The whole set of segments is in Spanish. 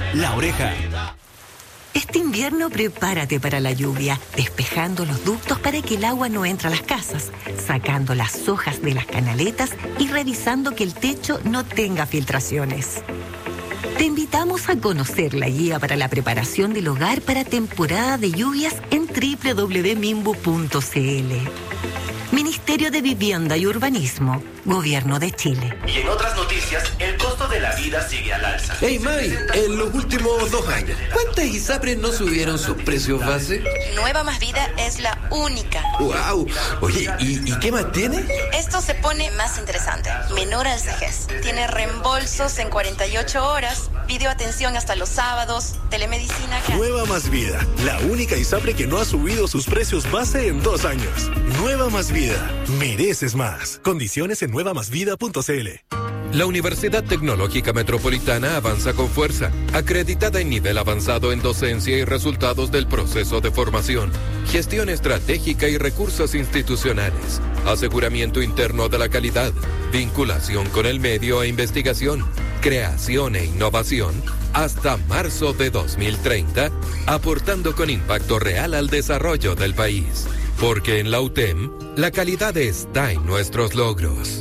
La Oreja. Este invierno prepárate para la lluvia, despejando los ductos para que el agua no entre a las casas, sacando las hojas de las canaletas y revisando que el techo no tenga filtraciones. Te invitamos a conocer la guía para la preparación del hogar para temporada de lluvias en www.mimbu.cl. Ministerio de Vivienda y Urbanismo, Gobierno de Chile. Y en otras noticias, el costo de la vida sigue al alza. Hey, May, en los últimos 2 años, ¿cuántas ISAPRES no subieron sus precios base? Nueva Más Vida es la única. ¡Wow! Oye, ¿y qué más tiene? Esto se pone más interesante. Menor al CEGES. Tiene reembolsos en 48 horas, videoatención hasta los sábados, telemedicina... Nueva Más Vida, la única ISAPRE que no ha subido sus precios base en 2 años. Nueva Más Vida, mereces más. Condiciones en nuevamásvida.cl. La Universidad Tecnológica Metropolitana avanza con fuerza, acreditada en nivel avanzado en docencia y resultados del proceso de formación, gestión estratégica y recursos institucionales, aseguramiento interno de la calidad, vinculación con el medio e investigación, creación e innovación, hasta marzo de 2030, aportando con impacto real al desarrollo del país. Porque en la UTEM, la calidad está en nuestros logros.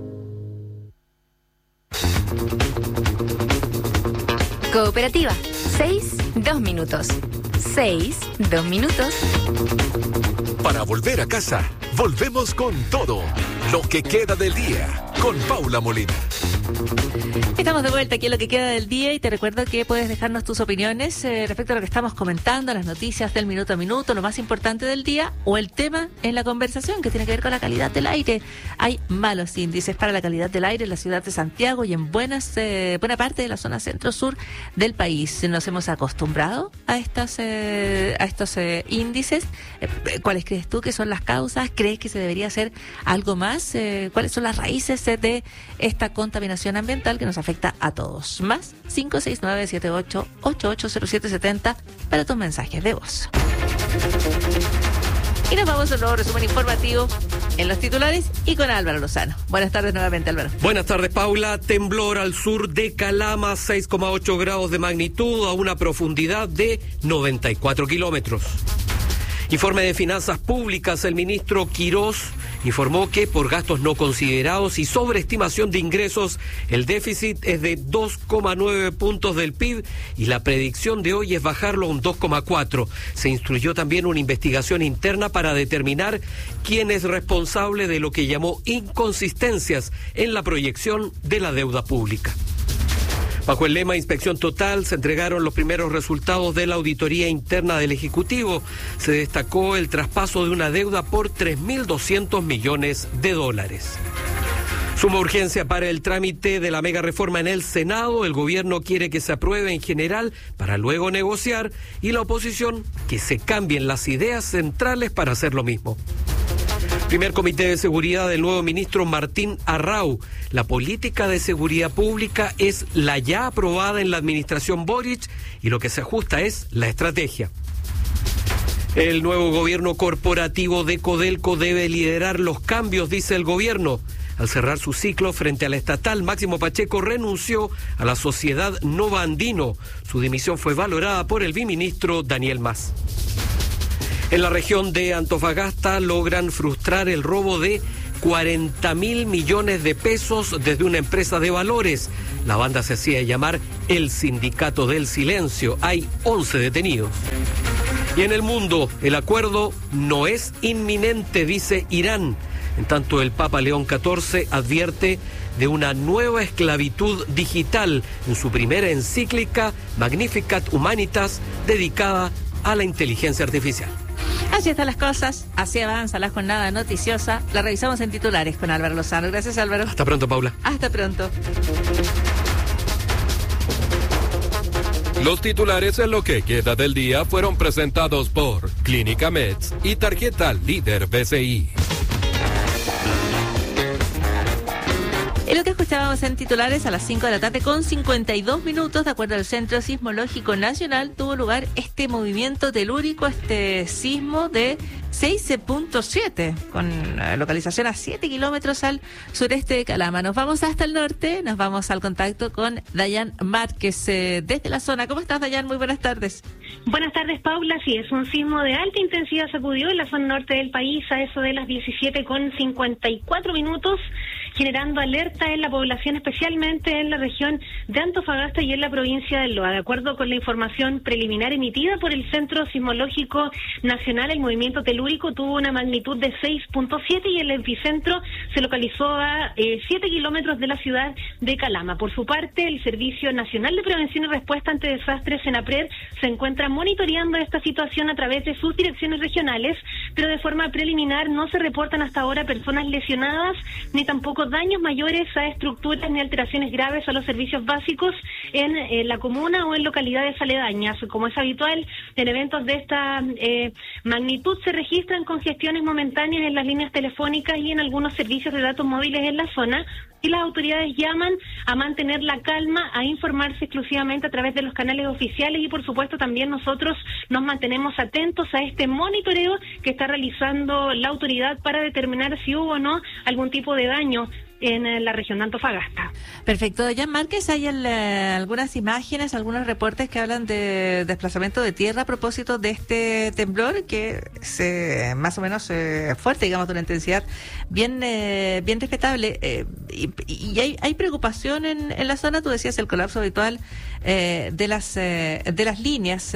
Cooperativa, 2 minutos. 2 minutos. Para volver a casa, volvemos con todo. Lo que queda del día, con Paula Molina. Estamos de vuelta aquí en Lo que queda del día y te recuerdo que puedes dejarnos tus opiniones respecto a lo que estamos comentando, las noticias del minuto a minuto, lo más importante del día o el tema en la conversación que tiene que ver con la calidad del aire. Hay malos índices para la calidad del aire en la ciudad de Santiago y en buena parte de la zona centro-sur del país. Nos hemos acostumbrado a estos índices. ¿Cuáles crees tú que son las causas? ¿Crees que se debería hacer algo más? ¿Cuáles son las raíces de esta contaminación ambiental que nos afecta a todos? Más 569-78-880770 para tus mensajes de voz. Y nos vamos a un nuevo resumen informativo en los titulares y con Álvaro Lozano. Buenas tardes nuevamente, Álvaro. Buenas tardes, Paula. Temblor al sur de Calama, 6,8 grados de magnitud a una profundidad de 94 kilómetros. Informe de Finanzas Públicas, el ministro Quirós informó que por gastos no considerados y sobreestimación de ingresos, el déficit es de 2,9 puntos del PIB y la predicción de hoy es bajarlo a un 2,4. Se instruyó también una investigación interna para determinar quién es responsable de lo que llamó inconsistencias en la proyección de la deuda pública. Bajo el lema Inspección Total, se entregaron los primeros resultados de la auditoría interna del Ejecutivo. Se destacó el traspaso de una deuda por $3.200 millones. Suma urgencia para el trámite de la mega reforma en el Senado. El gobierno quiere que se apruebe en general para luego negociar y la oposición que se cambien las ideas centrales para hacer lo mismo. Primer Comité de Seguridad del nuevo ministro Martín Arrau. La política de seguridad pública es la ya aprobada en la administración Boric y lo que se ajusta es la estrategia. El nuevo gobierno corporativo de Codelco debe liderar los cambios, dice el gobierno. Al cerrar su ciclo frente a la estatal, Máximo Pacheco renunció a la sociedad Nova Andino. Su dimisión fue valorada por el viceministro Daniel Mas. En la región de Antofagasta logran frustrar el robo de 40.000 millones de pesos desde una empresa de valores. La banda se hacía llamar el Sindicato del Silencio. Hay 11 detenidos. Y en el mundo, el acuerdo no es inminente, dice Irán. En tanto, el Papa León XIV advierte de una nueva esclavitud digital en su primera encíclica Magnificat Humanitas, dedicada a la inteligencia artificial. Así están las cosas, así avanza la jornada noticiosa. La revisamos en titulares con Álvaro Lozano. Gracias, Álvaro. Hasta pronto, Paula. Hasta pronto. Los titulares en Lo que queda del día fueron presentados por Clínica Meds y Tarjeta Líder BCI. Es lo que escuchábamos en titulares a las 5 de la tarde con 52 minutos, de acuerdo al Centro Sismológico Nacional, tuvo lugar este movimiento telúrico, este sismo de 6.7, con localización a 7 kilómetros al sureste de Calama. Nos vamos hasta el norte, nos vamos al contacto con Dayan Márquez desde la zona. ¿Cómo estás, Dayan? Muy buenas tardes. Buenas tardes, Paula. Sí, es un sismo de alta intensidad, sacudió en la zona norte del país a eso de las 17:54 minutos, generando alerta en la población, especialmente en la región de Antofagasta y en la provincia del Loa. De acuerdo con la información preliminar emitida por el Centro Sismológico Nacional, el movimiento telúrico tuvo una magnitud de 6.7 y el epicentro se localizó a 7 kilómetros de la ciudad de Calama. Por su parte, el Servicio Nacional de Prevención y Respuesta ante Desastres, SENAPRED, se encuentra monitoreando esta situación a través de sus direcciones regionales, pero de forma preliminar no se reportan hasta ahora personas lesionadas, ni tampoco daños mayores a estructuras ni alteraciones graves a los servicios básicos en la comuna o en localidades aledañas. Como es habitual, en eventos de esta magnitud se registran congestiones momentáneas en las líneas telefónicas y en algunos servicios de datos móviles en la zona, y las autoridades llaman a mantener la calma, a informarse exclusivamente a través de los canales oficiales, y por supuesto también nosotros nos mantenemos atentos a este monitoreo que está realizando la autoridad para determinar si hubo o no algún tipo de daño en la región de Antofagasta. Perfecto. Dayan Márquez, hay algunas imágenes, algunos reportes que hablan de desplazamiento de tierra a propósito de este temblor, que es más o menos fuerte, digamos, de una intensidad bien respetable. Y hay preocupación en la zona. Tú decías el colapso habitual de las líneas.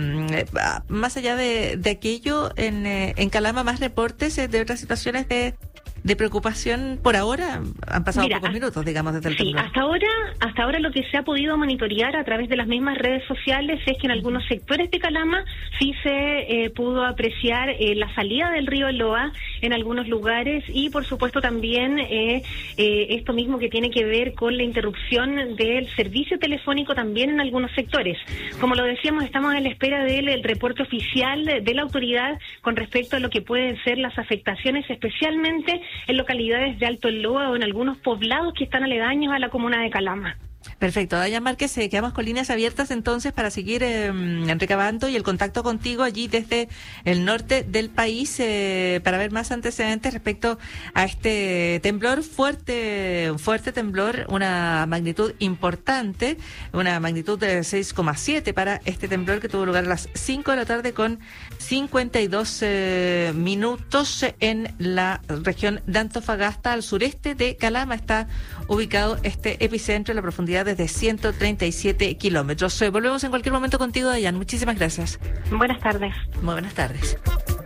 Más allá de aquello, en Calama, más reportes de otras situaciones de preocupación por ahora. Han pasado pocos minutos, digamos, desde el temblor. Hasta ahora lo que se ha podido monitorear a través de las mismas redes sociales es que en algunos sectores de Calama sí se pudo apreciar la salida del río Loa en algunos lugares, y por supuesto también esto mismo que tiene que ver con la interrupción del servicio telefónico también en algunos sectores. Como lo decíamos, estamos en la espera del reporte oficial de la autoridad con respecto a lo que pueden ser las afectaciones, especialmente en localidades de Alto Loa o en algunos poblados que están aledaños a la comuna de Calama. Perfecto. Dayan Márquez, quedamos con líneas abiertas entonces para seguir recabando y el contacto contigo allí desde el norte del país para ver más antecedentes respecto a este temblor, un fuerte temblor, una magnitud importante, una magnitud de 6,7 para este temblor que tuvo lugar a las 5 de la tarde con 52 minutos en la región de Antofagasta, al sureste de Calama. Está ubicado este epicentro en la profundidad desde 137 kilómetros. Volvemos en cualquier momento contigo, Dayan. Muchísimas gracias. Buenas tardes. Muy buenas tardes.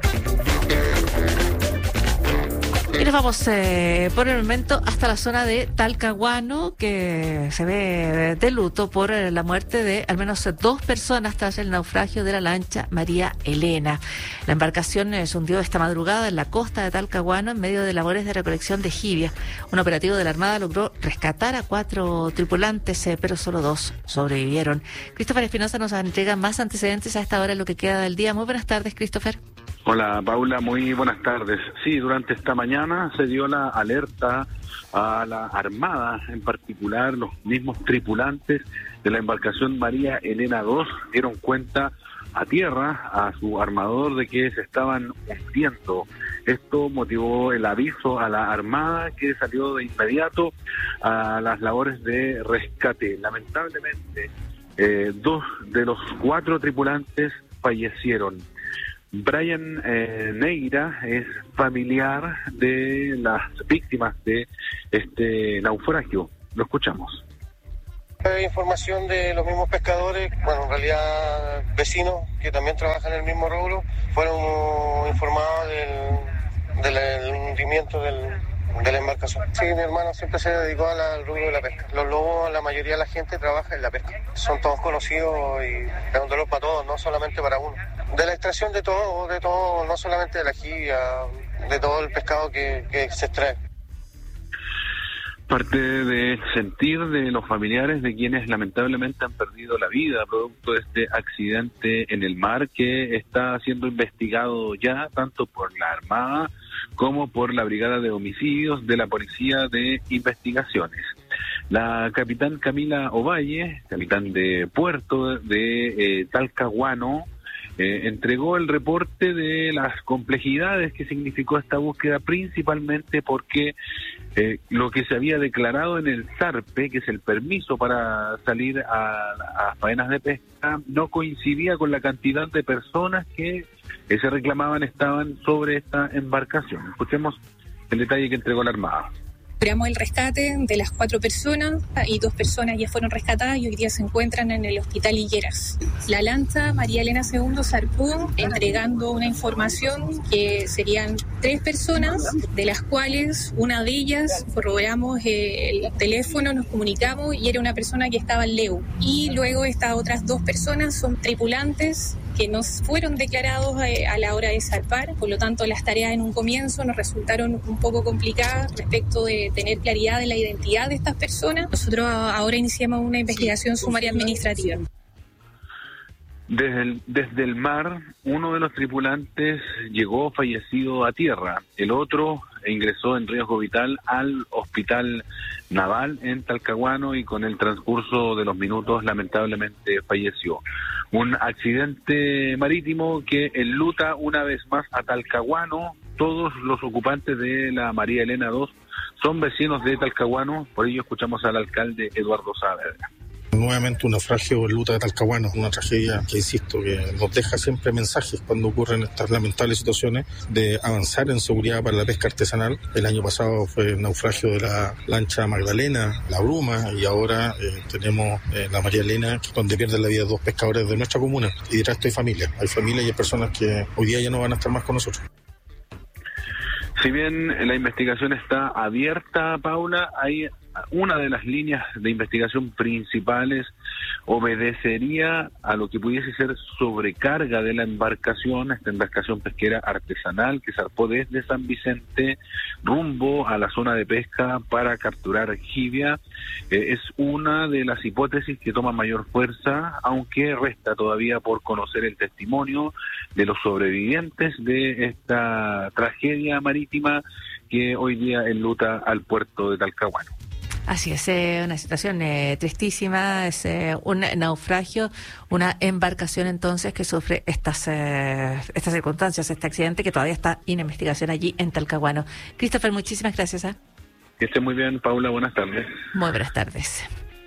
Y nos vamos por el momento hasta la zona de Talcahuano, que se ve de luto por la muerte de al menos 2 personas tras el naufragio de la lancha María Elena. La embarcación se hundió esta madrugada en la costa de Talcahuano en medio de labores de recolección de jibia. Un operativo de la Armada logró rescatar a 4 tripulantes, pero solo 2 sobrevivieron. Christopher Espinosa nos entrega más antecedentes a esta hora en lo que queda del día. Muy buenas tardes, Christopher. Hola, Paula, muy buenas tardes. Sí, durante esta mañana se dio la alerta a la Armada, en particular los mismos tripulantes de la embarcación María Elena II dieron cuenta a tierra a su armador de que se estaban hundiendo. Esto motivó el aviso a la Armada, que salió de inmediato a las labores de rescate. Lamentablemente, 2 de los 4 tripulantes fallecieron. Brian Neira es familiar de las víctimas de este naufragio. Lo escuchamos. Hay información de los mismos pescadores, bueno, en realidad vecinos que también trabajan en el mismo rubro, fueron informados del hundimiento de la embarcación. Sí, mi hermano siempre se dedicó al rubro de la pesca. Los lobos, la mayoría de la gente trabaja en la pesca. Son todos conocidos y es un dolor para todos, no solamente para uno. De la extracción de todo, no solamente de la jibia, de todo el pescado que se extrae. Parte de sentir de los familiares de quienes lamentablemente han perdido la vida producto de este accidente en el mar, que está siendo investigado ya tanto por la Armada como por la Brigada de Homicidios de la Policía de Investigaciones. La capitán Camila Ovalle, capitán de puerto de Talcahuano, entregó el reporte de las complejidades que significó esta búsqueda, principalmente porque lo que se había declarado en el ZARPE, que es el permiso para salir a faenas de pesca, no coincidía con la cantidad de personas que se reclamaban estaban sobre esta embarcación. Escuchemos el detalle que entregó la Armada. Logramos el rescate de las 4 personas y 2 personas ya fueron rescatadas y hoy día se encuentran en el hospital Higueras. La lancha María Elena II zarpó entregando una información que serían 3 personas, de las cuales una de ellas corroboramos el teléfono, nos comunicamos y era una persona que estaba en Leu. Y luego estas otras 2 personas son tripulantes que no fueron declarados a la hora de zarpar, por lo tanto las tareas en un comienzo nos resultaron un poco complicadas respecto de tener claridad de la identidad de estas personas. Nosotros ahora iniciamos una investigación sumaria administrativa. Desde el mar, uno de los tripulantes llegó fallecido a tierra, el otro ingresó en riesgo vital al hospital naval en Talcahuano y con el transcurso de los minutos lamentablemente falleció. Un accidente marítimo que enluta una vez más a Talcahuano. Todos los ocupantes de la María Elena II son vecinos de Talcahuano, por ello escuchamos al alcalde Eduardo Saavedra. Nuevamente un naufragio en Luta de Talcahuano, una tragedia que, insisto, que nos deja siempre mensajes cuando ocurren estas lamentables situaciones de avanzar en seguridad para la pesca artesanal. El año pasado fue el naufragio de la lancha Magdalena, la Bruma, y ahora tenemos la María Elena, donde pierden la vida 2 pescadores de nuestra comuna. Y detrás hay familia y hay personas que hoy día ya no van a estar más con nosotros. Si bien la investigación está abierta, Paula, hay una de las líneas de investigación principales obedecería a lo que pudiese ser sobrecarga de la embarcación, esta embarcación pesquera artesanal que zarpó desde San Vicente rumbo a la zona de pesca para capturar jibia. Es una de las hipótesis que toma mayor fuerza, aunque resta todavía por conocer el testimonio de los sobrevivientes de esta tragedia marítima que hoy día enluta al puerto de Talcahuano. Así es, una situación tristísima, es un naufragio, una embarcación entonces que sufre estas circunstancias, este accidente que todavía está en investigación allí en Talcahuano. Christopher, muchísimas gracias. Que esté muy bien, Paula, buenas tardes. Muy buenas tardes.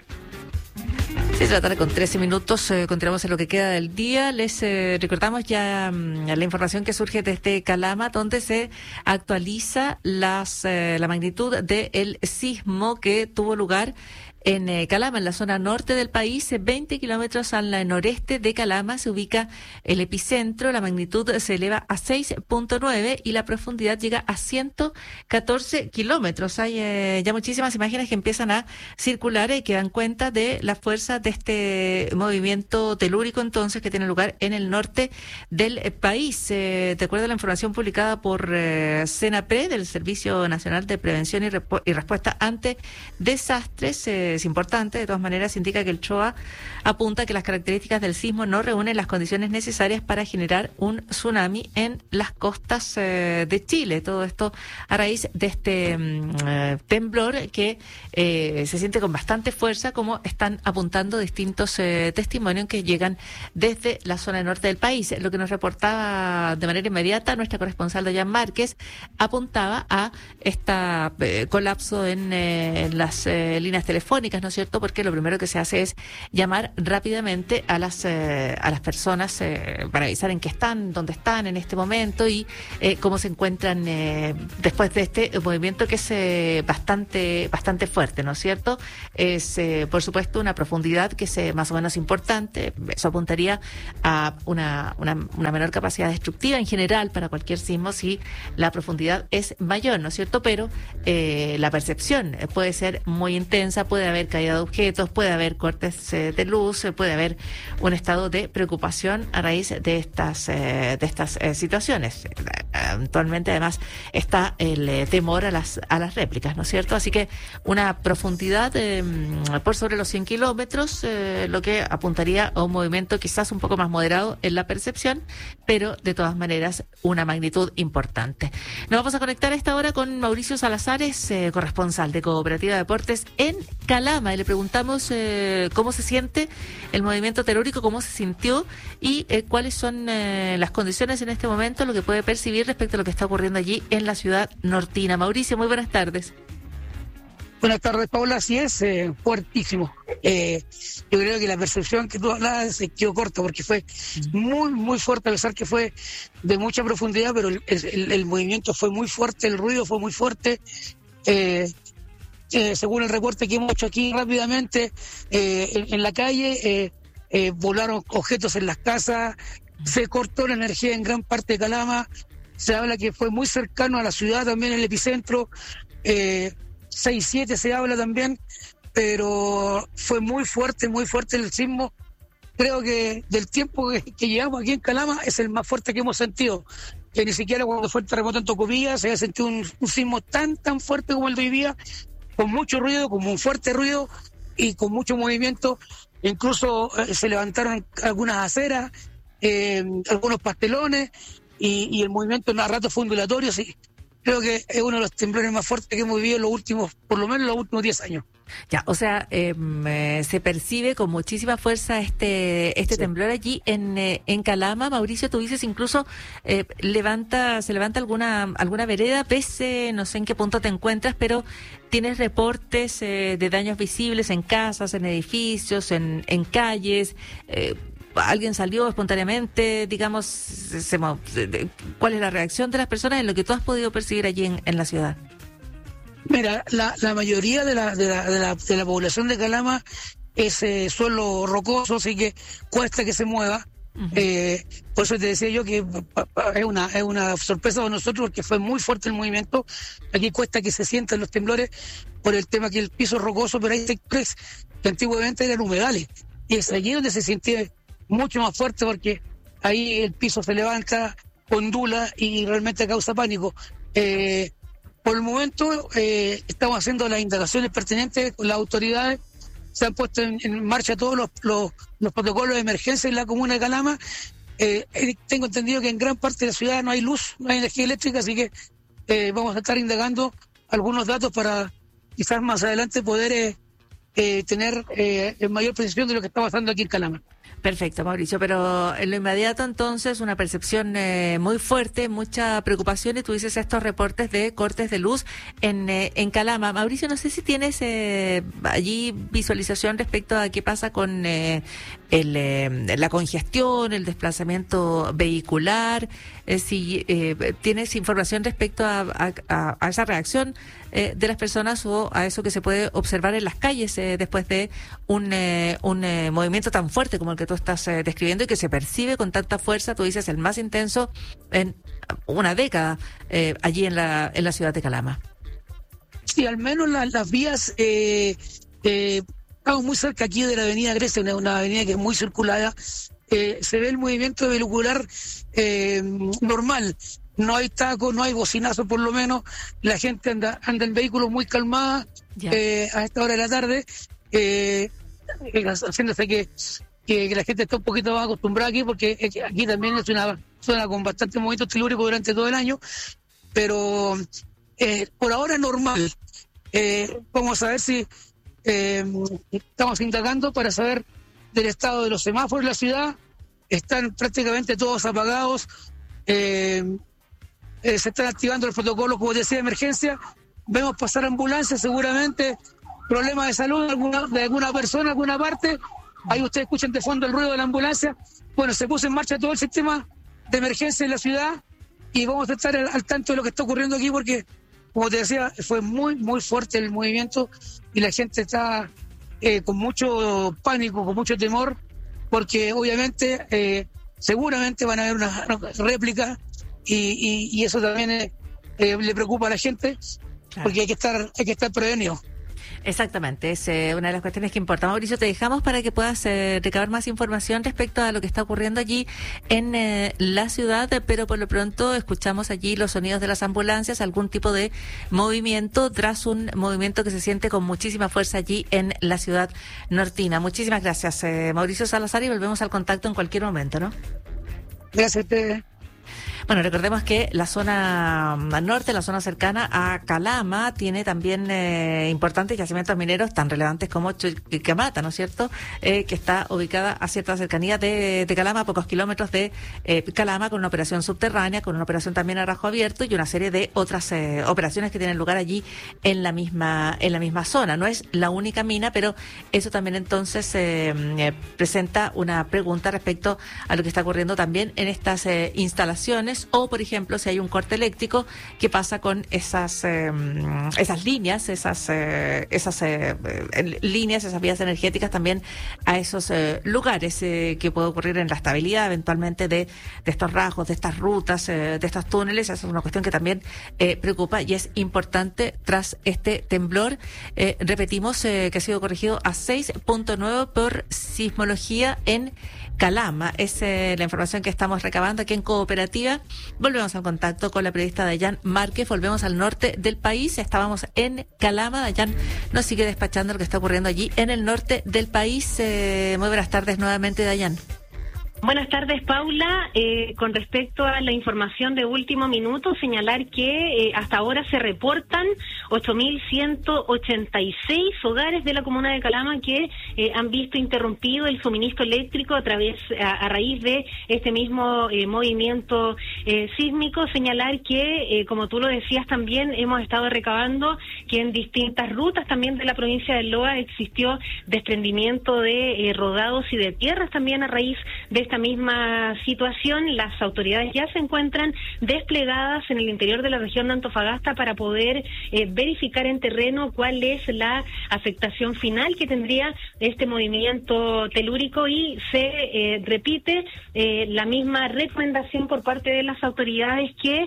6 de la tarde con 13 minutos, continuamos en lo que queda del día. Les recordamos ya la información que surge desde Calama, donde se actualiza la magnitud del sismo que tuvo lugar en Calama, en la zona norte del país, 20 kilómetros al noreste de Calama, se ubica el epicentro. La magnitud se eleva a 6.9 y la profundidad llega a 114 kilómetros. Hay ya muchísimas imágenes que empiezan a circular y que dan cuenta de la fuerza de este movimiento telúrico entonces que tiene lugar en el norte del país. De acuerdo a la información publicada por CENAPRE, del Servicio Nacional de Prevención y Respuesta ante Desastres, es importante, de todas maneras indica que el CHOA apunta que las características del sismo no reúnen las condiciones necesarias para generar un tsunami en las costas de Chile. Todo esto a raíz de este temblor que se siente con bastante fuerza, como están apuntando distintos testimonios que llegan desde la zona norte del país. Lo que nos reportaba de manera inmediata nuestra corresponsal Dayan Márquez apuntaba a este colapso en las líneas telefónicas, ¿no es cierto? Porque lo primero que se hace es llamar rápidamente a las personas para avisar en qué están, dónde están en este momento y cómo se encuentran después de este movimiento que es bastante fuerte, ¿no es cierto? Es, por supuesto, una profundidad que es más o menos importante. Eso apuntaría a una menor capacidad destructiva en general para cualquier sismo si la profundidad es mayor, ¿no es cierto? Pero la percepción puede ser muy intensa, puede haber caída de objetos, puede haber cortes de luz, puede haber un estado de preocupación a raíz de estas situaciones. actualmente además está el temor a las réplicas, ¿no es cierto? Así que una profundidad por sobre los 100 kilómetros, lo que apuntaría a un movimiento quizás un poco más moderado en la percepción, pero de todas maneras una magnitud importante. Nos vamos a conectar a esta hora con Mauricio Salazares, corresponsal de Cooperativa Deportes en Calama, y le preguntamos cómo se siente el movimiento telúrico, cómo se sintió y cuáles son las condiciones en este momento, lo que puede percibir respecto a lo que está ocurriendo allí en la ciudad nortina. Mauricio, muy buenas tardes. Buenas tardes, Paula. Así es, fuertísimo. Yo creo que la percepción que tú hablabas se quedó corta porque fue muy, muy fuerte, a pesar que fue de mucha profundidad, pero el movimiento fue muy fuerte, el ruido fue muy fuerte. Según el reporte que hemos hecho aquí rápidamente, en la calle, volaron objetos en las casas, se cortó la energía en gran parte de Calama. Se habla que fue muy cercano a la ciudad también, el epicentro, 6-7 se habla también, pero fue muy fuerte el sismo. Creo que del tiempo que llevamos aquí en Calama es el más fuerte que hemos sentido, que ni siquiera cuando fue el terremoto en Tocopilla se había sentido un sismo tan fuerte como el de hoy día, con mucho ruido, con un fuerte ruido y con mucho movimiento. Incluso se levantaron algunas aceras, algunos pastelones, y el movimiento a rato fue ondulatorio. Sí, creo que es uno de los temblores más fuertes que hemos vivido en los últimos, por lo menos los últimos 10 años. Ya, o sea, se percibe con muchísima fuerza este sí, temblor allí en Calama. Mauricio, tú dices incluso se levanta alguna vereda, pese, no sé en qué punto te encuentras, pero tienes reportes de daños visibles en casas, en edificios, en calles. ¿Alguien salió espontáneamente, digamos? ¿Cuál es la reacción de las personas en lo que tú has podido percibir allí en la ciudad? Mira, la mayoría de la población de Calama es suelo rocoso, así que cuesta que se mueva. Por eso te decía yo que es una sorpresa para nosotros, porque fue muy fuerte el movimiento. Aquí cuesta que se sientan los temblores por el tema que el piso es rocoso, pero hay sectores que antiguamente eran humedales, y es allí donde se siente mucho más fuerte, porque ahí el piso se levanta, ondula y realmente causa pánico. Por el momento estamos haciendo las indagaciones pertinentes con las autoridades. Se han puesto en marcha todos los protocolos de emergencia en la comuna de Calama. Tengo entendido que en gran parte de la ciudad no hay luz, no hay energía eléctrica, así que vamos a estar indagando algunos datos para quizás más adelante poder tener mayor precisión de lo que está pasando aquí en Calama. Perfecto, Mauricio, pero en lo inmediato entonces una percepción muy fuerte, mucha preocupación, y tú dices estos reportes de cortes de luz en Calama. Mauricio, no sé si tienes allí visualización respecto a qué pasa con la congestión, el desplazamiento vehicular, si tienes información respecto a esa reacción de las personas o a eso que se puede observar en las calles después de un movimiento tan fuerte como el que tú estás describiendo y que se percibe con tanta fuerza, tú dices el más intenso en una década allí en la ciudad de Calama. Sí, al menos las vías, estamos muy cerca aquí de la avenida Grecia, una avenida que es muy circulada. Se ve el movimiento vehicular normal. No hay tacos, no hay bocinazo, por lo menos. La gente anda en vehículos muy calmada a esta hora de la tarde, haciéndose que la gente está un poquito más acostumbrada aquí, porque aquí también es una zona con bastante movimiento telúrico durante todo el año, pero por ahora normal. Vamos a ver si estamos indagando para saber del estado de los semáforos en la ciudad. Están prácticamente todos apagados. Se están activando los protocolos, como decía, de emergencia. Vemos pasar ambulancias, seguramente problemas de salud de alguna persona, alguna parte. Ahí ustedes escuchan de fondo el ruido de la ambulancia. Bueno, se puso en marcha todo el sistema de emergencia en la ciudad y vamos a estar al tanto de lo que está ocurriendo aquí, porque, como te decía, fue muy, muy fuerte el movimiento y la gente está con mucho pánico, con mucho temor, porque obviamente, seguramente van a haber una réplica y eso también le preocupa a la gente, porque hay que estar prevenido. Exactamente, es una de las cuestiones que importa. Mauricio, te dejamos para que puedas recabar más información respecto a lo que está ocurriendo allí en la ciudad, pero por lo pronto escuchamos allí los sonidos de las ambulancias, algún tipo de movimiento tras un movimiento que se siente con muchísima fuerza allí en la ciudad nortina. Muchísimas gracias, Mauricio Salazar, y volvemos al contacto en cualquier momento, ¿no? Gracias a ustedes. Bueno, recordemos que la zona norte, la zona cercana a Calama, tiene también importantes yacimientos mineros tan relevantes como Chuquicamata, ¿no es cierto? Que está ubicada a cierta cercanía de Calama, a pocos kilómetros de Calama, con una operación subterránea, con una operación también a rajo abierto y una serie de otras operaciones que tienen lugar allí en la misma zona. No es la única mina, pero eso también entonces presenta una pregunta respecto a lo que está ocurriendo también en estas instalaciones. O, por ejemplo, si hay un corte eléctrico, ¿qué pasa con esas líneas, esas vías energéticas también a esos lugares? Que puede ocurrir en la estabilidad eventualmente de estos rajos, de estas rutas, de estos túneles. Esa es una cuestión que también preocupa y es importante tras este temblor. Repetimos que ha sido corregido a 6.9 por sismología en Calama. Es la información que estamos recabando aquí en Cooperativa. Volvemos al contacto con la periodista Dayan Márquez. Volvemos al norte del país. Estábamos en Calama. Dayan nos sigue despachando lo que está ocurriendo allí en el norte del país. Muy buenas tardes nuevamente, Dayan. Buenas tardes, Paula. Con respecto a la información de último minuto, señalar que hasta ahora se reportan 8.186 hogares de la comuna de Calama que han visto interrumpido el suministro eléctrico a raíz de este mismo movimiento sísmico. Señalar que, como tú lo decías también, hemos estado recabando que en distintas rutas también de la provincia de Loa existió desprendimiento de rodados y de tierras también a raíz de esta misma situación. Las autoridades ya se encuentran desplegadas en el interior de la región de Antofagasta para poder verificar en terreno cuál es la afectación final que tendría este movimiento telúrico, y se repite la misma recomendación por parte de las autoridades que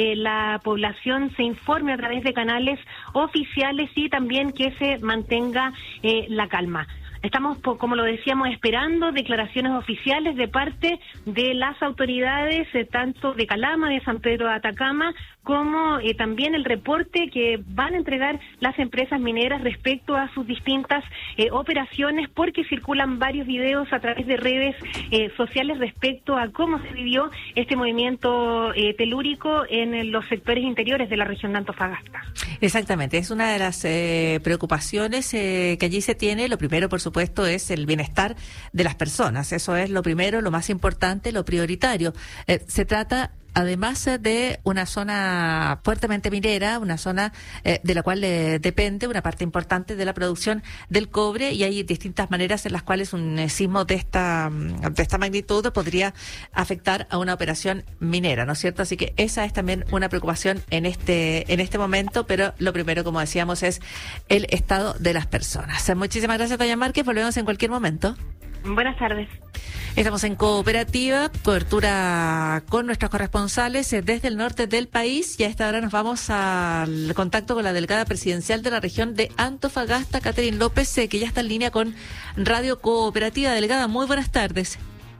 la población se informe a través de canales oficiales y también que se mantenga la calma. Estamos, como lo decíamos, esperando declaraciones oficiales de parte de las autoridades, tanto de Calama, de San Pedro de Atacama, como también el reporte que van a entregar las empresas mineras respecto a sus distintas operaciones, porque circulan varios videos a través de redes sociales respecto a cómo se vivió este movimiento telúrico en los sectores interiores de la región de Antofagasta. Exactamente, es una de las preocupaciones que allí se tiene. Lo primero, por supuesto, es el bienestar de las personas. Eso es lo primero, lo más importante, lo prioritario. Se trata además de una zona fuertemente minera, una zona de la cual depende una parte importante de la producción del cobre, y hay distintas maneras en las cuales un sismo de esta magnitud podría afectar a una operación minera, ¿no es cierto? Así que esa es también una preocupación en este momento, pero lo primero, como decíamos, es el estado de las personas. Muchísimas gracias, Dayan Márquez. Volvemos en cualquier momento. Buenas tardes. Estamos en Cooperativa, cobertura con nuestros corresponsales desde el norte del país, y a esta hora nos vamos al contacto con la delegada presidencial de la región de Antofagasta, Catherine López, que ya está en línea con Radio Cooperativa. Delegada, muy buenas tardes.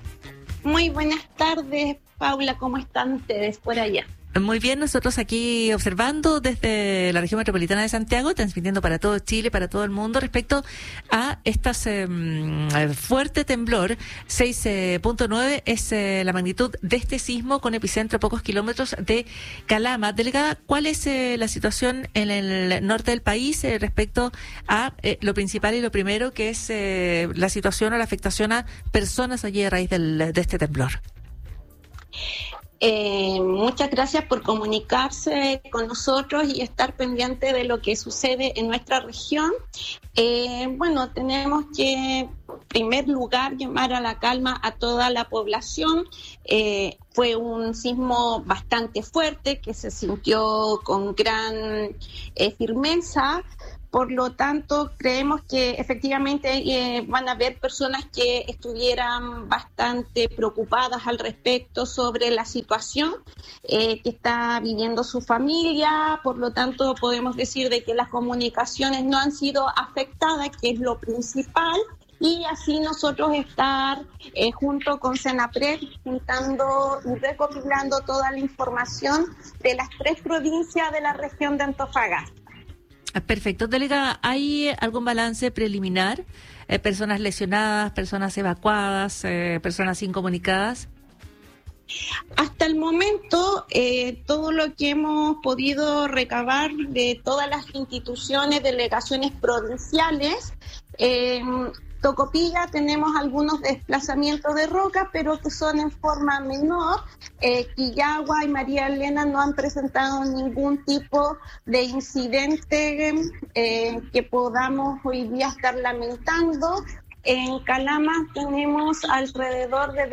Muy buenas tardes, Paula, ¿cómo están ustedes por allá? Muy bien, nosotros aquí observando desde la región metropolitana de Santiago, transmitiendo para todo Chile, para todo el mundo, respecto a estas fuerte temblor. 6.9 es la magnitud de este sismo, con epicentro a pocos kilómetros de Calama. Delegada, ¿cuál es la situación en el norte del país respecto a lo principal y lo primero, que es la situación o la afectación a personas allí a raíz de este temblor? Muchas gracias por comunicarse con nosotros y estar pendiente de lo que sucede en nuestra región. Bueno, tenemos que, en primer lugar, llamar a la calma a toda la población. Fue un sismo bastante fuerte que se sintió con gran firmeza, Por lo tanto, creemos que efectivamente van a haber personas que estuvieran bastante preocupadas al respecto sobre la situación que está viviendo su familia. Por lo tanto, podemos decir de que las comunicaciones no han sido afectadas, que es lo principal. Y así nosotros estar junto con Senapred juntando y recopilando toda la información de las 3 provincias de la región de Antofagasta. Perfecto. Delegada, ¿hay algún balance preliminar? ¿Personas lesionadas, personas evacuadas, personas incomunicadas? Hasta el momento, todo lo que hemos podido recabar de todas las instituciones, delegaciones provinciales, Tocopilla tenemos algunos desplazamientos de rocas, pero que son en forma menor. Quillagua y María Elena no han presentado ningún tipo de incidente que podamos hoy día estar lamentando. En Calama tenemos alrededor de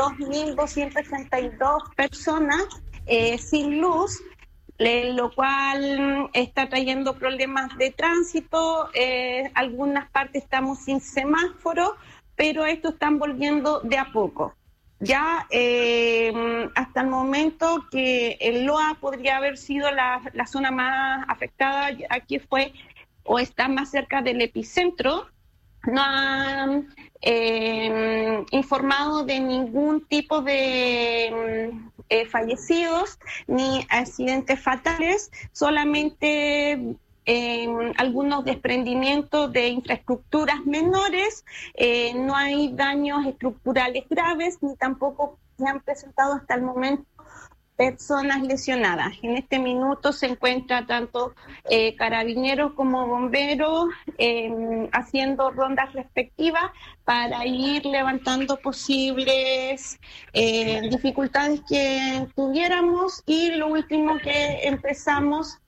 22.262 personas sin luz, lo cual está trayendo problemas de tránsito. Algunas partes estamos sin semáforo, pero esto están volviendo de a poco. Ya hasta el momento que el Loa podría haber sido la zona más afectada, aquí fue o está más cerca del epicentro. No han informado de ningún tipo de fallecidos ni accidentes fatales, solamente algunos desprendimientos de infraestructuras menores. No hay daños estructurales graves ni tampoco se han presentado hasta el momento personas lesionadas. En este minuto se encuentra tanto carabineros como bomberos haciendo rondas respectivas para ir levantando posibles dificultades que tuviéramos. Y lo último que empezamos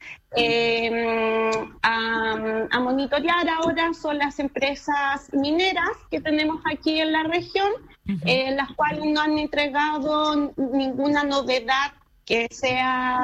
a monitorear ahora son las empresas mineras que tenemos aquí en la región, las cuales no han entregado ninguna novedad que sea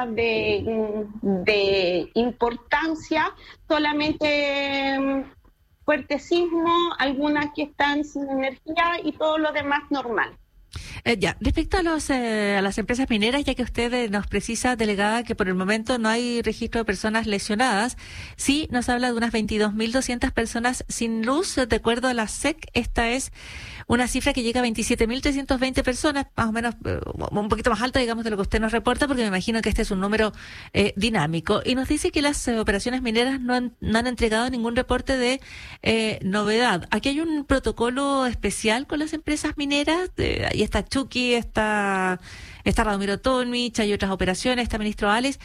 de importancia, solamente fuerte sismo, algunas que están sin energía y todo lo demás normal. Respecto a las empresas mineras, ya que usted nos precisa, delegada, que por el momento no hay registro de personas lesionadas, sí nos habla de unas 22.200 personas sin luz. De acuerdo a la SEC, esta es una cifra que llega a 27.320 personas, más o menos un poquito más alta, digamos, de lo que usted nos reporta, porque me imagino que este es un número dinámico. Y nos dice que las operaciones mineras no han entregado ningún reporte de novedad. Aquí hay un protocolo especial con las empresas mineras. Ahí está Chucky, está Radomiro Tomic, hay otras operaciones, está ministro Alex.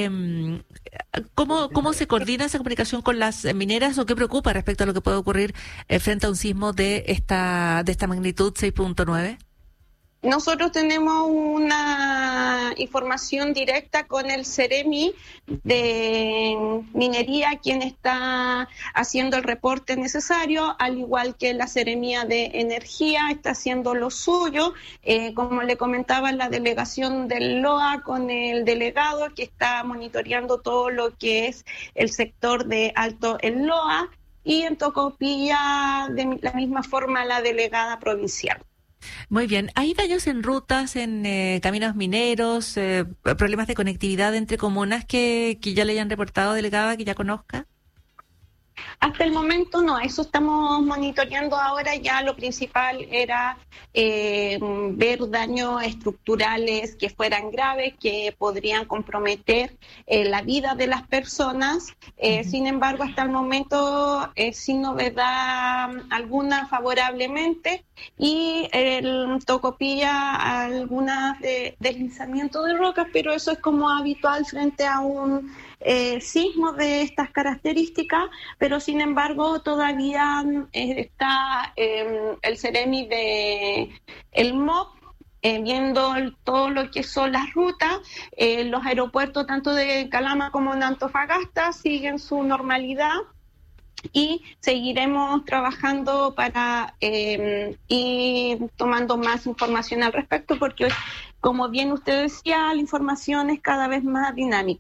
¿Cómo se coordina esa comunicación con las mineras o qué preocupa respecto a lo que puede ocurrir frente a un sismo de esta magnitud 6.9? Nosotros tenemos una información directa con el Ceremi de Minería, quien está haciendo el reporte necesario, al igual que la Seremía de Energía está haciendo lo suyo. Como le comentaba, la delegación del LOA con el delegado que está monitoreando todo lo que es el sector de Alto el LOA, y en Tocopilla de la misma forma la delegada provincial. Muy bien. ¿Hay daños en rutas, en caminos mineros, problemas de conectividad entre comunas que ya le hayan reportado, delegada, que ya conozca? Hasta el momento no, eso estamos monitoreando ahora. Ya lo principal era ver daños estructurales que fueran graves, que podrían comprometer la vida de las personas. Sin embargo, hasta el momento sin novedad alguna favorablemente, y el Tocopilla algunas deslizamientos de rocas, pero eso es como habitual frente a un sismo de estas características. Pero sin embargo todavía está el Ceremi de el MOP viendo todo lo que son las rutas. Los aeropuertos tanto de Calama como de Antofagasta siguen su normalidad, y seguiremos trabajando para ir tomando más información al respecto, porque como bien usted decía, la información es cada vez más dinámica.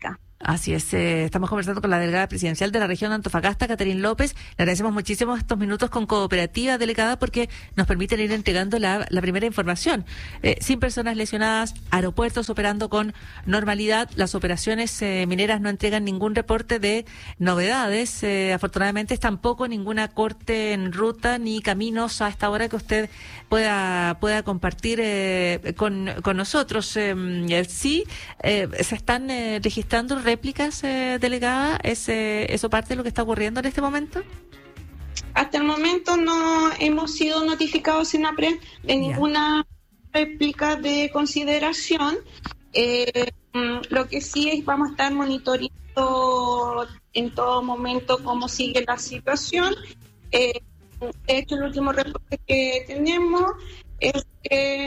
Así es, estamos conversando con la delegada presidencial de la región de Antofagasta, Catherine López. Le agradecemos muchísimo estos minutos con Cooperativa, delegada, porque nos permiten ir entregando la primera información. Sin personas lesionadas, aeropuertos operando con normalidad, las operaciones mineras no entregan ningún reporte de novedades. Afortunadamente tampoco ninguna corte en ruta ni caminos a esta hora que usted pueda compartir con nosotros. Sí, se están registrando réplicas, delegada. ¿Eso parte de lo que está ocurriendo en este momento? Hasta el momento no hemos sido notificados en APRE de ninguna réplica de consideración. Lo que sí es, vamos a estar monitoreando en todo momento cómo sigue la situación. De hecho, el último reporte que tenemos es que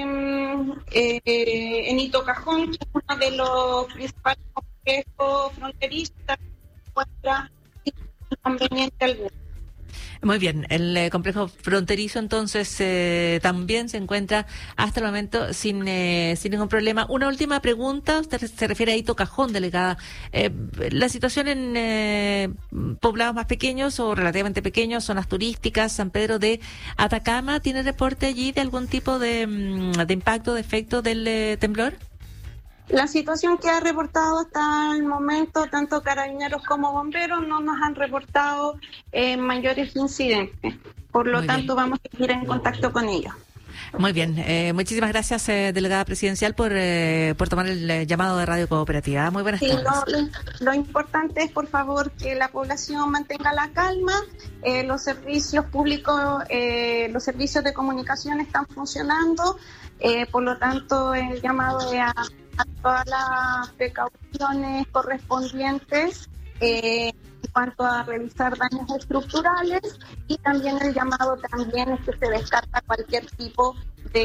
en Itocajón, que es uno de los principales complejos fronterizos, encuentra inconveniente alguno. Muy bien, el complejo fronterizo entonces también se encuentra hasta el momento sin ningún problema. Una última pregunta, usted se refiere a Itocajón, delegada. La situación en poblados más pequeños o relativamente pequeños, zonas turísticas, San Pedro de Atacama, ¿tiene reporte allí de algún tipo de impacto, de efecto del temblor? La situación que ha reportado hasta el momento, tanto carabineros como bomberos, no nos han reportado mayores incidentes. Por lo tanto, vamos a seguir en contacto con ellos. Muy bien. Muchísimas gracias, delegada presidencial, por tomar el llamado de Radio Cooperativa. Muy buenas tardes. Lo importante es, por favor, que la población mantenga la calma. Los servicios públicos, los servicios de comunicación están funcionando. Por lo tanto, el llamado es a todas las precauciones correspondientes en cuanto a revisar daños estructurales, y también el llamado también es que se descarta cualquier tipo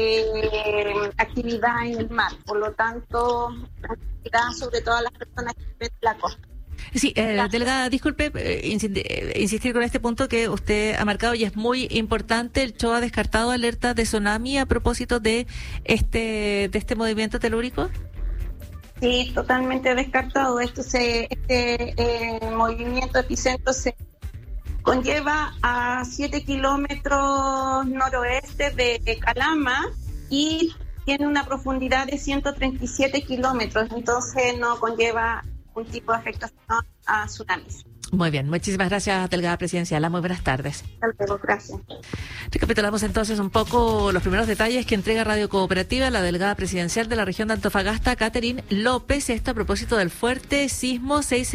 de actividad en el mar. Por lo tanto, tranquilidad sobre todas las personas que viven en la costa. Sí, delegada, disculpe insistir con este punto que usted ha marcado y es muy importante. El CHOA ha descartado alerta de tsunami a propósito de este movimiento telúrico. Sí, totalmente descartado. Este movimiento epicentro se conlleva a 7 kilómetros noroeste de Calama y tiene una profundidad de 137 kilómetros, entonces no conlleva un tipo de afectación a tsunamis. Muy bien, muchísimas gracias, delegada presidencial. Muy buenas tardes. Hasta luego, gracias. Recapitulamos entonces un poco los primeros detalles que entrega Radio Cooperativa la delegada presidencial de la región de Antofagasta, Catherine López. Esto a propósito del fuerte sismo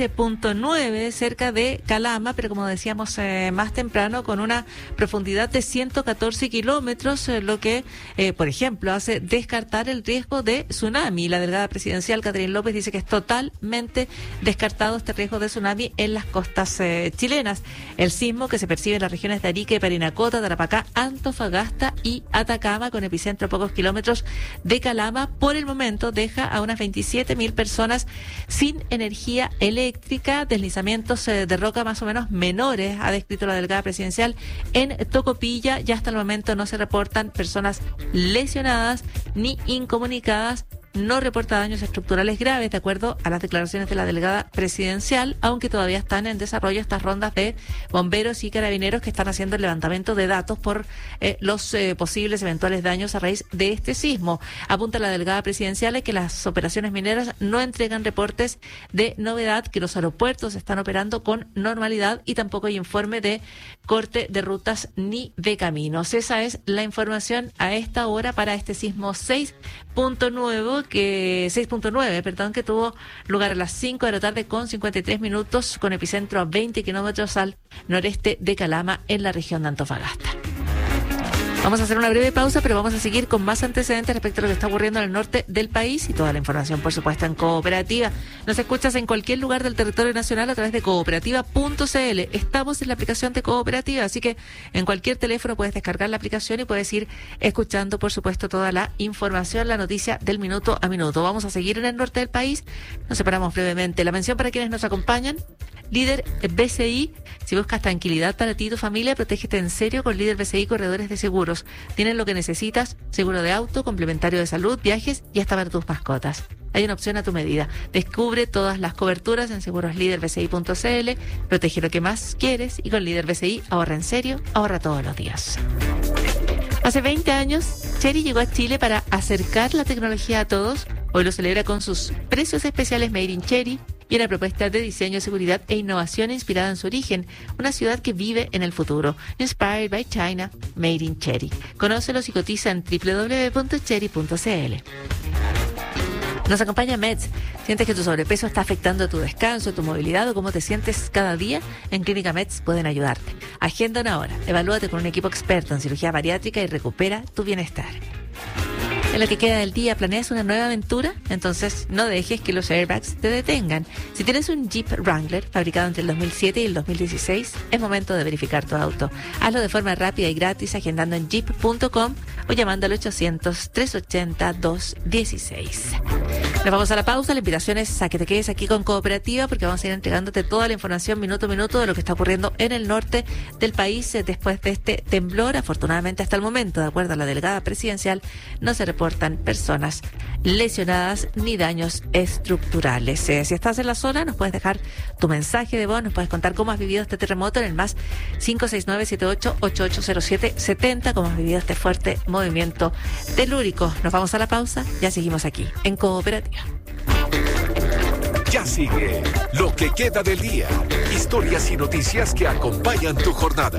6.9 cerca de Calama, pero como decíamos más temprano, con una profundidad de 114 kilómetros, lo que, por ejemplo, hace descartar el riesgo de tsunami. La delegada presidencial, Catherine López, dice que es totalmente descartado este riesgo de tsunami en las costas chilenas. El sismo que se percibe en las regiones de Arica y Parinacota, Tarapacá, Antofagasta y Atacama, con epicentro a pocos kilómetros de Calama, por el momento deja a unas 27.000 personas sin energía eléctrica. Deslizamientos de roca más o menos menores, ha descrito la delegada presidencial, en Tocopilla. Ya hasta el momento no se reportan personas lesionadas ni incomunicadas. No reporta daños estructurales graves, de acuerdo a las declaraciones de la delegada presidencial, aunque todavía están en desarrollo estas rondas de bomberos y carabineros que están haciendo el levantamiento de datos por los posibles eventuales daños a raíz de este sismo. Apunta la delegada presidencial que las operaciones mineras no entregan reportes de novedad, que los aeropuertos están operando con normalidad y tampoco hay informe de corte de rutas ni de caminos. Esa es la información a esta hora para este sismo 6.9, que tuvo lugar a las 5 de la tarde con 53 minutos, con epicentro a 20 kilómetros al noreste de Calama, en la región de Antofagasta. Vamos a hacer una breve pausa, pero vamos a seguir con más antecedentes respecto a lo que está ocurriendo en el norte del país y toda la información, por supuesto, en Cooperativa. Nos escuchas en cualquier lugar del territorio nacional a través de cooperativa.cl. Estamos en la aplicación de Cooperativa, así que en cualquier teléfono puedes descargar la aplicación y puedes ir escuchando, por supuesto, toda la información, la noticia del minuto a minuto. Vamos a seguir en el norte del país. Nos separamos brevemente. La mención para quienes nos acompañan. Líder BCI, si buscas tranquilidad para ti y tu familia, protégete en serio con Líder BCI Corredores de Seguros. Tienen lo que necesitas: seguro de auto, complementario de salud, viajes y hasta para tus mascotas. hay una opción a tu medida. Descubre todas las coberturas en segurosliderbci.cl, protege lo que más quieres y con Líder BCI ahorra en serio, ahorra todos los días. Hace 20 años, Chery llegó a Chile para acercar la tecnología a todos. Hoy lo celebra con sus precios especiales Made in Chery y una propuesta de diseño, seguridad e innovación inspirada en su origen, una ciudad que vive en el futuro. Inspired by China, Made in Chery. Conócelos y cotiza en www.chery.cl. Nos acompaña Meds. ¿Sientes que tu sobrepeso está afectando tu descanso, tu movilidad o cómo te sientes cada día? En Clínica Meds pueden ayudarte. Agenda una hora, evalúate con un equipo experto en cirugía bariátrica y recupera tu bienestar. En lo que queda del día, ¿planeas una nueva aventura? Entonces no dejes que los airbags te detengan. Si tienes un Jeep Wrangler fabricado entre el 2007 y el 2016, es momento de verificar tu auto. Hazlo de forma rápida y gratis agendando en jeep.com o llamando al 800-380-216. Nos vamos a la pausa. La invitación es a que te quedes aquí con Cooperativa porque vamos a ir entregándote toda la información minuto a minuto de lo que está ocurriendo en el norte del país después de este temblor. Afortunadamente, hasta el momento, de acuerdo a la delegada presidencial, no se reportan personas lesionadas ni daños estructurales. Si estás en la zona, nos puedes dejar tu mensaje de voz, nos puedes contar cómo has vivido este terremoto en el más 569-78880770, cómo has vivido este fuerte movimiento telúrico. Nos vamos a la pausa, ya seguimos aquí en Cooperativa. Ya sigue lo que queda del día. Historias y noticias que acompañan tu jornada.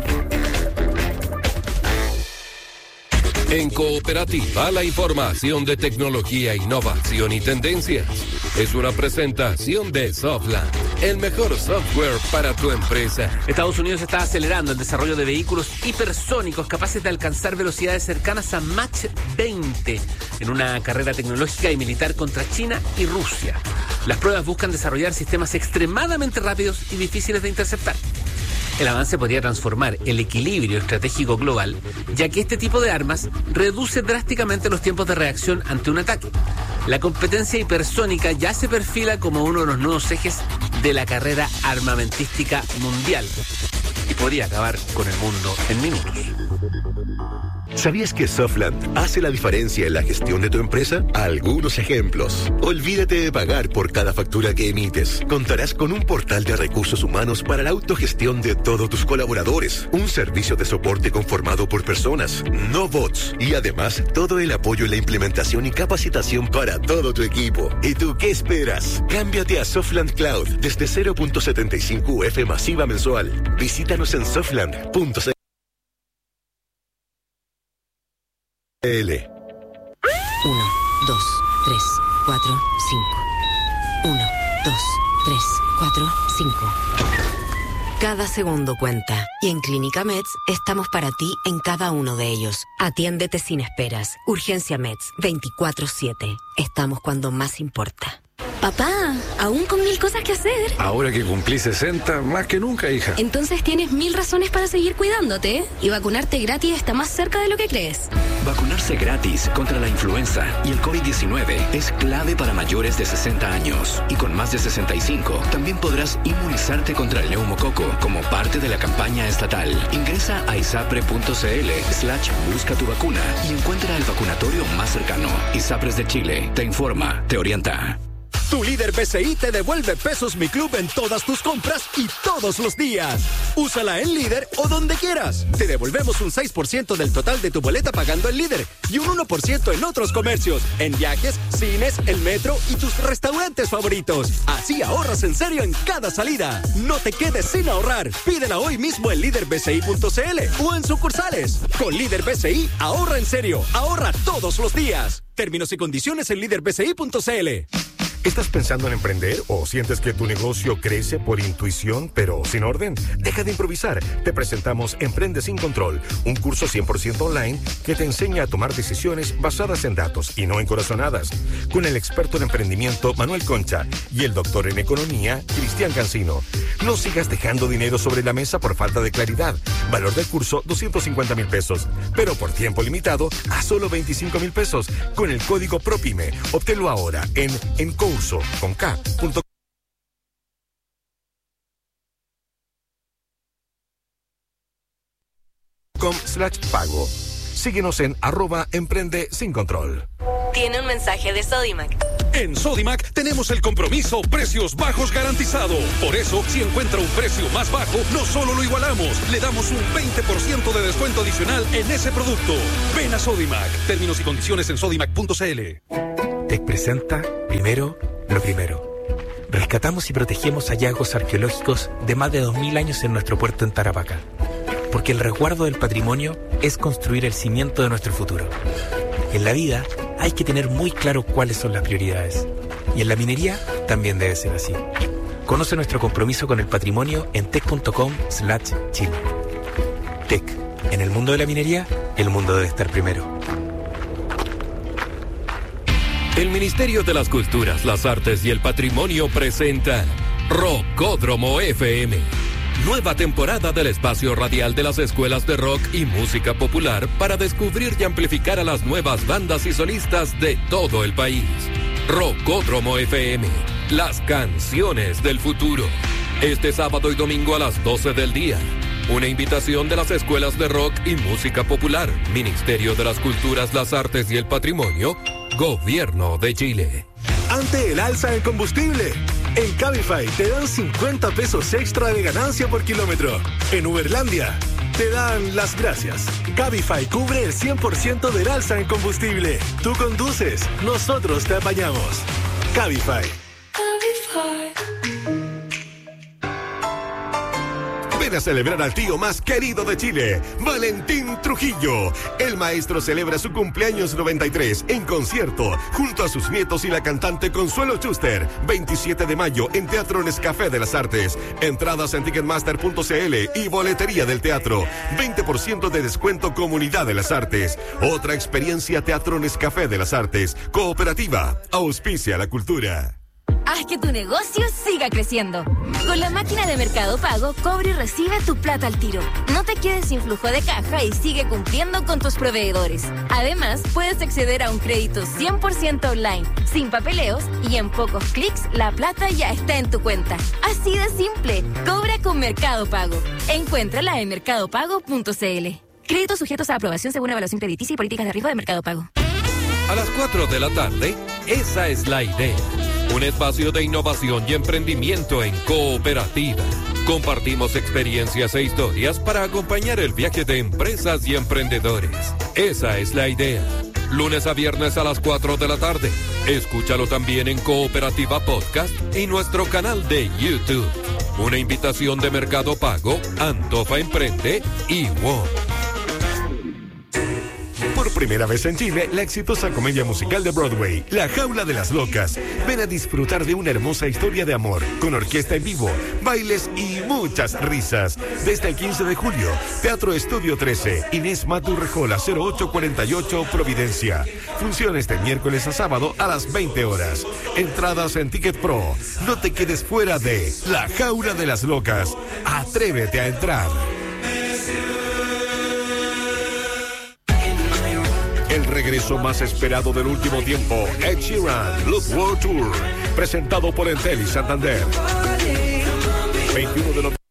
En Cooperativa, la información de tecnología, innovación y tendencias. Es una presentación de Softland, el mejor software para tu empresa. Estados Unidos está acelerando el desarrollo de vehículos hipersónicos capaces de alcanzar velocidades cercanas a Mach 20 en una carrera tecnológica y militar contra China y Rusia. Las pruebas buscan desarrollar sistemas extremadamente rápidos y difíciles de interceptar. El avance podría transformar el equilibrio estratégico global, ya que este tipo de armas reduce drásticamente los tiempos de reacción ante un ataque. La competencia hipersónica ya se perfila como uno de los nuevos ejes de la carrera armamentística mundial y podría acabar con el mundo en minutos. ¿Sabías que Softland hace la diferencia en la gestión de tu empresa? Algunos ejemplos. Olvídate de pagar por cada factura que emites. Contarás con un portal de recursos humanos para la autogestión de todos tus colaboradores. Un servicio de soporte conformado por personas, no bots. Y además, todo el apoyo en la implementación y capacitación para todo tu equipo. ¿Y tú qué esperas? Cámbiate a Softland Cloud desde 0.75 UF masiva mensual. Visítanos en softland.cl. 1, 2, 3, 4, 5. 1, 2, 3, 4, 5. Cada segundo cuenta. Y en Clínica Meds estamos para ti en cada uno de ellos. Atiéndete sin esperas. Urgencia Meds, 24/7. Estamos cuando más importa. Papá, aún con 1000 cosas que hacer. Ahora que cumplí 60, más que nunca, hija. Entonces tienes 1000 razones para seguir cuidándote. Y vacunarte gratis está más cerca de lo que crees. Vacunarse gratis contra la influenza y el COVID-19 es clave para mayores de 60 años. Y con más de 65, también podrás inmunizarte contra el neumococo como parte de la campaña estatal. Ingresa a isapre.cl/busca tu vacuna y encuentra el vacunatorio más cercano. ISAPRES de Chile te informa, te orienta. Tu Líder BCI te devuelve Pesos Mi Club en todas tus compras y todos los días. Úsala en Líder o donde quieras. Te devolvemos un 6% del total de tu boleta pagando en Líder y un 1% en otros comercios, en viajes, cines, el metro y tus restaurantes favoritos. Así ahorras en serio en cada salida. No te quedes sin ahorrar. Pídela hoy mismo en líderbci.cl o en sucursales. Con Líder BCI, ahorra en serio. Ahorra todos los días. Términos y condiciones en líderbci.cl. ¿Estás pensando en emprender o sientes que tu negocio crece por intuición pero sin orden? Deja de improvisar. Te presentamos Emprende sin Control, un curso 100% online que te enseña a tomar decisiones basadas en datos y no en corazonadas. Con el experto en emprendimiento Manuel Concha y el doctor en economía Cristian Cancino. No sigas dejando dinero sobre la mesa por falta de claridad. Valor del curso 250,000 pesos, pero por tiempo limitado a solo 25,000 pesos con el código PROPYME. Obténlo ahora en curso.com/pago. Síguenos en @Emprende Sin Control. tiene un mensaje de Sodimac. En Sodimac tenemos el compromiso precios bajos garantizado. Por eso, si encuentra un precio más bajo, no solo lo igualamos, le damos un 20% de descuento adicional en ese producto. Ven a Sodimac. Términos y condiciones en sodimac.cl. TEC presenta Primero lo Primero. Rescatamos y protegemos hallazgos arqueológicos de más de 2000 años en nuestro puerto en Tarapacá. Porque el resguardo del patrimonio es construir el cimiento de nuestro futuro. En la vida hay que tener muy claro cuáles son las prioridades. Y en la minería también debe ser así. Conoce nuestro compromiso con el patrimonio en tec.com/Chile. TEC. En el mundo de la minería, el mundo debe estar primero. El Ministerio de las Culturas, las Artes y el Patrimonio presenta Rockódromo FM. Nueva temporada del espacio radial de las escuelas de rock y música popular para descubrir y amplificar a las nuevas bandas y solistas de todo el país. Rockódromo FM, las canciones del futuro. Este sábado y domingo a las 12 del día. Una invitación de las escuelas de rock y música popular, Ministerio de las Culturas, las Artes y el Patrimonio, Gobierno de Chile. Ante el alza en combustible, en Cabify te dan 50 pesos extra de ganancia por kilómetro. En Uberlandia te dan las gracias. Cabify cubre el 100% del alza en combustible. Tú conduces, nosotros te apañamos. Cabify. Ven a celebrar al tío más querido de Chile, Valentín Trujillo. El maestro celebra su cumpleaños 93 en concierto, junto a sus nietos y la cantante Consuelo Schuster. 27 de mayo en Teatro Nescafé de las Artes. Entradas en ticketmaster.cl y boletería del teatro. 20% de descuento Comunidad de las Artes. Otra experiencia Teatro Nescafé de las Artes. Cooperativa. Auspicia la cultura. Haz que tu negocio siga creciendo. Con la máquina de Mercado Pago, cobra y recibe tu plata al tiro. No te quedes sin flujo de caja y sigue cumpliendo con tus proveedores. Además, puedes acceder a un crédito 100% online, sin papeleos y en pocos clics la plata ya está en tu cuenta. Así de simple. Cobra con Mercado Pago. Encuéntrala en mercadopago.cl. Créditos sujetos a aprobación según evaluación crediticia y políticas de riesgo de Mercado Pago. A las 4 de la tarde, esa es la idea. Un espacio de innovación y emprendimiento en cooperativa. Compartimos experiencias e historias para acompañar el viaje de empresas y emprendedores. Esa es la idea. Lunes a viernes a las 4 de la tarde. Escúchalo también en Cooperativa Podcast y nuestro canal de YouTube. Una invitación de Mercado Pago, Antofa Emprende y WOM. Por primera vez en Chile, la exitosa comedia musical de Broadway, La Jaula de las Locas. Ven a disfrutar de una hermosa historia de amor, con orquesta en vivo, bailes y muchas risas. Desde el 15 de julio, Teatro Estudio 13, Inés Matu Rejola, 0848, Providencia. Funciones de miércoles a sábado a las 20 horas. Entradas en Ticket Pro. No te quedes fuera de La Jaula de las Locas. Atrévete a entrar. El regreso más esperado del último tiempo, Ed Sheeran, Look World Tour, presentado por Entel y Santander. 21 de noviembre.